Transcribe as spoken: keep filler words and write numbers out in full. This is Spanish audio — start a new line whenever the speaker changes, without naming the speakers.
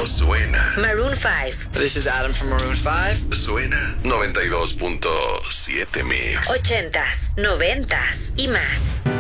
Esto suena.
Maroon five.
This is Adam from Maroon five.
Suena noventa y dos punto siete Mix.
Ochentas, noventas y más.